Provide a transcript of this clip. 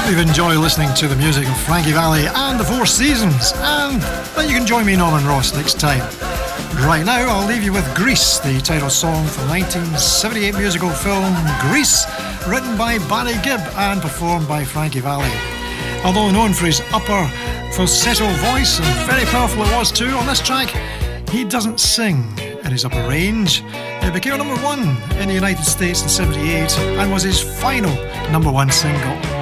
you've enjoyed listening to the music of Frankie Valli and the Four Seasons, and that you can join me, Norman Ross, next time. Right now, I'll leave you with Grease, the title song from the 1978 musical film Grease, written by Barry Gibb and performed by Frankie Valli. Although known for his upper falsetto voice, and very powerful it was too on this track, he doesn't sing in his upper range. It became number one in the United States in '78 and was his final number one single.